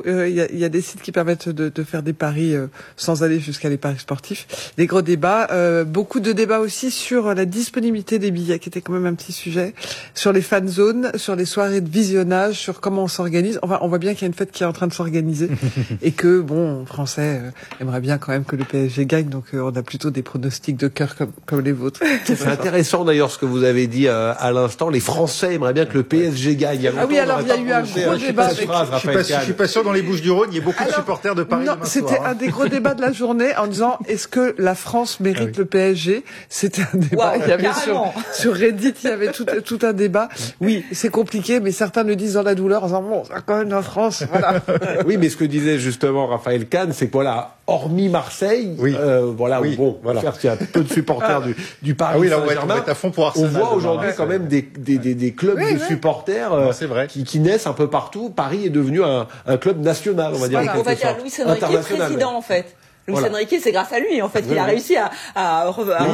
il y a des sites qui permettent de faire des paris sans aller jusqu'à les paris sportifs. Des gros débats, beaucoup de débats aussi sur la disponibilité des billets, qui était quand même un petit sujet, sur les fan zones, sur les soirées de visionnage, sur comment on s'organise. Enfin, on voit bien qu'il y a une fête qui est en train de s'organiser et que, bon, Français aimerait bien quand même que le PSG gagne, donc on a plutôt des pronostics de cœur comme les vôtres. C'est intéressant d'ailleurs ce que vous avez dit à l'instant. Les Français aimeraient bien que le PSG gagne. Ah oui, alors il y a eu un gros débat. Je suis pas sûr dans les Bouches-du-Rhône, il y a beaucoup de supporters de Paris. Non, c'était un des gros débats de la journée en disant est-ce que la France mérite le PSG? C'était un débat. Il y avait sur Reddit, il y avait tout un débat. Oui, c'est compliqué, mais certains le disent dans la douleur en disant bon, c'est quand même la France. Voilà. Oui, mais ce que disait justement Raphaël Kahn, c'est que voilà, hormis Marseille, certes, il y a peu de supporters du Paris Saint-Germain. On voit aujourd'hui quand même des clubs de supporters qui naissent un peu partout. Paris est devenu un club national, on va dire. On va dire Luis Enrique président, en fait. Luis Enrique, c'est grâce à lui, en fait, qu'il a réussi à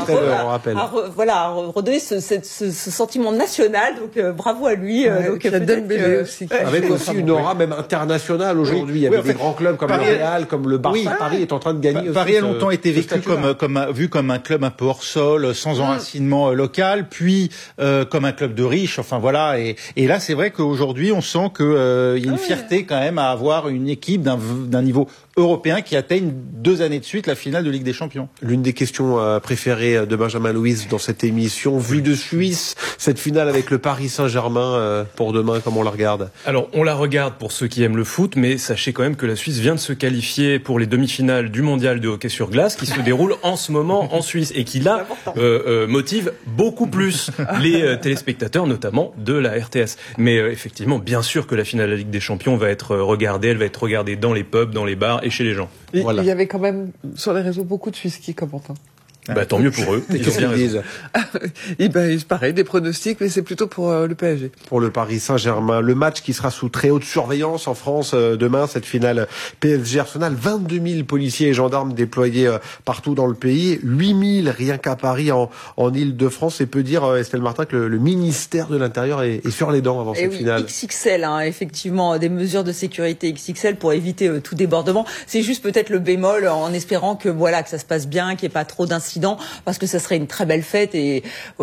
redonner ce sentiment national. Donc, bravo à lui. Donc, il y a Dembélé aussi. Avec aussi une aura même internationale aujourd'hui. Il y avait des grands clubs comme le Real, comme le Barça. Paris est en train de gagner. Paris a longtemps été vécu vu comme un club un peu hors sol, sans enracinement local, puis comme un club de riches. Enfin voilà. Et là, c'est vrai qu'aujourd'hui, on sent qu'il y a une fierté quand même à avoir une équipe d'un niveau européen qui atteigne 2 années de suite la finale de Ligue des Champions. L'une des questions préférées de Benjamin Louise dans cette émission, vue de Suisse, cette finale avec le Paris Saint-Germain pour demain, comment on la regarde? Alors, on la regarde pour ceux qui aiment le foot, mais sachez quand même que la Suisse vient de se qualifier pour les demi-finales du mondial de hockey sur glace qui se déroule en ce moment en Suisse et qui là motive beaucoup plus les téléspectateurs, notamment de la RTS. Mais effectivement, bien sûr que la finale de la Ligue des Champions va être regardée, elle va être regardée dans les pubs, dans les bars et chez les gens. Il y avait quand même sur les réseaux beaucoup de Suisses qui commentent. Tant mieux pour eux. Ils ont bien raison. Pareil, des pronostics, mais c'est plutôt pour le PSG. Pour le Paris Saint-Germain. Le match qui sera sous très haute surveillance en France demain, cette finale PSG-Arsenal. 22 000 policiers et gendarmes déployés partout dans le pays. 8 000 rien qu'à Paris en Île-de-France. Et peut dire, Estelle Martin, que le ministère de l'Intérieur est sur les dents avant cette finale. XXL, effectivement, des mesures de sécurité XXL pour éviter tout débordement. C'est juste peut-être le bémol en espérant que ça se passe bien, qu'il n'y ait pas trop d'incidents. Parce que ça serait une très belle fête et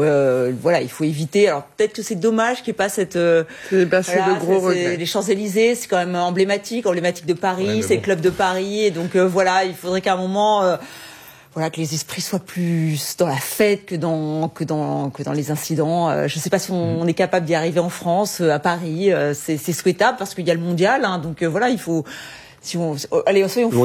il faut éviter. Alors peut-être que c'est dommage qu'il n'y ait pas cette c'est le gros regret. Les Champs-Élysées, c'est quand même emblématique de Paris, c'est le club de Paris et donc il faudrait qu'à un moment que les esprits soient plus dans la fête que dans les incidents. Je ne sais pas si on est capable d'y arriver en France, à Paris, c'est souhaitable parce qu'il y a le mondial, il faut. Si on gagne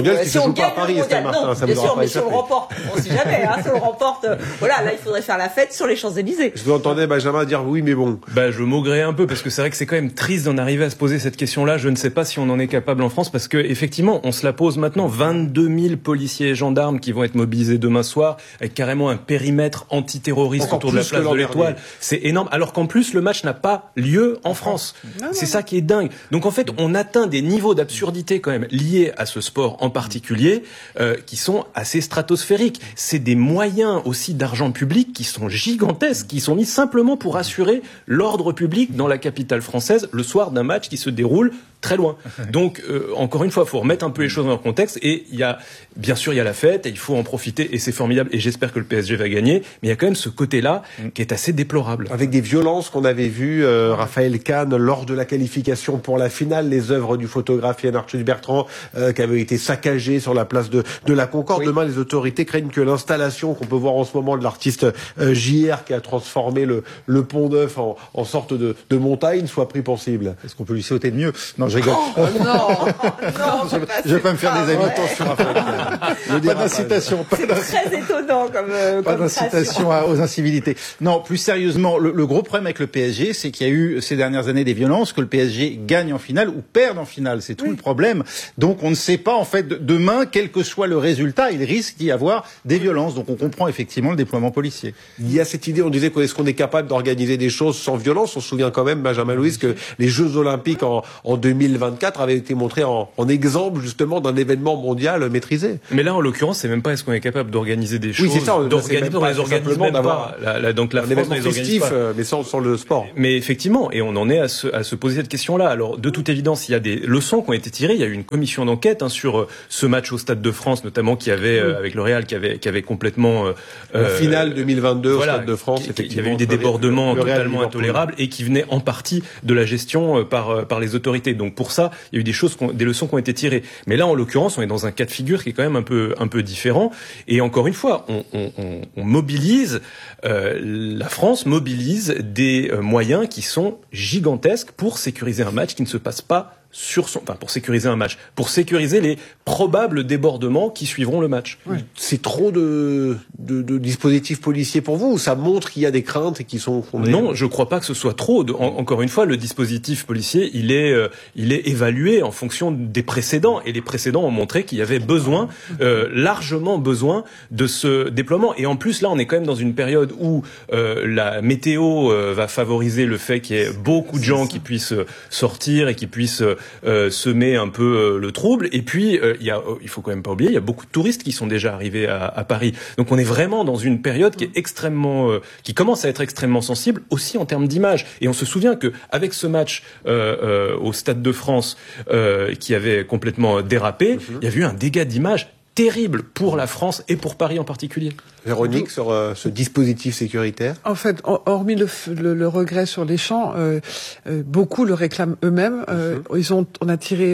à Paris, non, bien sûr, mais si on le remporte, on sait jamais, si on le remporte, là, il faudrait faire la fête sur les Champs-Élysées. Je vous entendais Benjamin dire oui, mais bon. Je maugrais un peu, parce que c'est vrai que c'est quand même triste d'en arriver à se poser cette question-là. Je ne sais pas si on en est capable en France, parce que, effectivement, on se la pose maintenant. 22 000 policiers et gendarmes qui vont être mobilisés demain soir, avec carrément un périmètre antiterroriste autour de la place de l'Étoile. C'est énorme. Alors qu'en plus, le match n'a pas lieu en France. C'est ça qui est dingue. Donc, en fait, on atteint des niveaux d'absurdité, quand même, liés à ce sport en particulier, qui sont assez stratosphériques. C'est des moyens aussi d'argent public qui sont gigantesques, qui sont mis simplement pour assurer l'ordre public dans la capitale française le soir d'un match qui se déroule très loin. Donc, encore une fois, il faut remettre un peu les choses dans leur contexte. Et bien sûr, il y a la fête et il faut en profiter. Et c'est formidable. Et j'espère que le PSG va gagner. Mais il y a quand même ce côté-là qui est assez déplorable. Avec des violences qu'on avait vues, Raphaël Kahn, lors de la qualification pour la finale, les œuvres du photographe Yann Arthus Bertrand qui avaient été saccagées sur la place de la Concorde. Demain, les autorités craignent que l'installation qu'on peut voir en ce moment de l'artiste JR qui a transformé le Pont Neuf en sorte de montagne soit pris pour cible. Est-ce qu'on peut lui sauter de mieux? Non, je rigole. Je vais pas me faire des amis. Attention, Raphaël. Pas d'incitation. C'est très étonnant pas d'incitation aux incivilités. Non, plus sérieusement, le gros problème avec le PSG, c'est qu'il y a eu ces dernières années des violences, que le PSG gagne en finale ou perde en finale. C'est tout le problème. Donc on ne sait pas, en fait, demain, quel que soit le résultat, il risque d'y avoir des violences. Donc on comprend effectivement le déploiement policier. Il y a cette idée, on disait est-ce qu'on est capable d'organiser des choses sans violence? On se souvient quand même, Benjamin Louise, que les Jeux Olympiques en 2000 2024 avait été montré en exemple justement d'un événement mondial maîtrisé. Mais là, en l'occurrence, c'est même pas est-ce qu'on est capable d'organiser des choses. Oui, c'est ça. On les organise même pas. Donc la France ne les organise pas. Mais sans le sport. Mais effectivement, et on en est à se poser cette question-là. Alors, de toute évidence, il y a des leçons qui ont été tirées. Il y a eu une commission d'enquête sur ce match au Stade de France, notamment qui avait avec le Real, qui avait complètement la finale 2022 au Stade de France. Il y avait eu des débordements totalement intolérables et qui venaient en partie de la gestion par les autorités. Donc pour ça, il y a eu des leçons qui ont été tirées. Mais là, en l'occurrence, on est dans un cas de figure qui est quand même un peu différent. Et encore une fois, on mobilise, la France mobilise des moyens qui sont gigantesques pour sécuriser un match qui ne se passe pas pour sécuriser un match, pour sécuriser les probables débordements qui suivront le match. Ouais. C'est trop de dispositifs policiers pour vous, ou ça montre qu'il y a des craintes et qui sont fondées? Non, je crois pas que ce soit trop. Encore une fois, le dispositif policier, il est évalué en fonction des précédents, et les précédents ont montré qu'il y avait largement besoin de ce déploiement. Et en plus, là, on est quand même dans une période où la météo va favoriser le fait qu'il y ait beaucoup de gens qui puissent sortir et qui puissent semer un peu le trouble. Et puis, il faut quand même pas oublier, il y a beaucoup de touristes qui sont déjà arrivés à Paris. Donc on est vraiment dans une période qui est qui commence à être extrêmement sensible aussi en termes d'image. Et on se souvient que avec ce match au Stade de France qui avait complètement dérapé, il y a eu un dégât d'image terrible pour la France et pour Paris en particulier. Véronique, sur ce dispositif sécuritaire. En fait, hormis le regret sur les champs, beaucoup le réclament eux-mêmes. On a tiré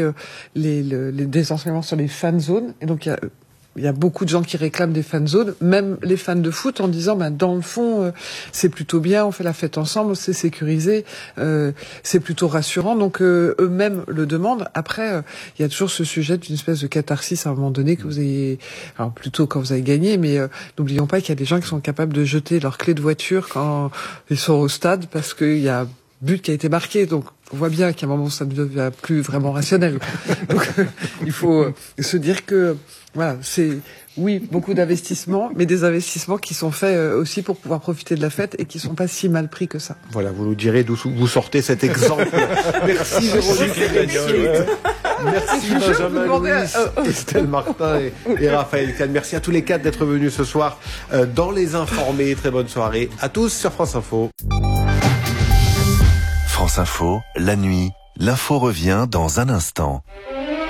des enseignements sur les fan zones, et donc il y a beaucoup de gens qui réclament des fan zones, même les fans de foot, en disant dans le fond c'est plutôt bien, on fait la fête ensemble, c'est sécurisé, c'est plutôt rassurant. Donc eux-mêmes le demandent. Après, il y a toujours ce sujet d'une espèce de catharsis à un moment donné que vous ayez, alors plutôt quand vous avez gagné, mais n'oublions pas qu'il y a des gens qui sont capables de jeter leurs clés de voiture quand ils sont au stade parce qu'il y a but qui a été marqué. Donc on voit bien qu'à un moment ça ne devient plus vraiment rationnel. Donc il faut se dire que voilà, c'est beaucoup d'investissements, mais des investissements qui sont faits aussi pour pouvoir profiter de la fête et qui sont pas si mal pris que ça. Voilà, vous nous direz d'où vous sortez cet exemple. Merci Véronique. Merci Benjamin Louis, Estelle Martin et Raphaël Kahn. Merci à tous les quatre d'être venus ce soir dans Les Informés. Très bonne soirée à tous sur France Info. France Info, la nuit, l'info revient dans un instant.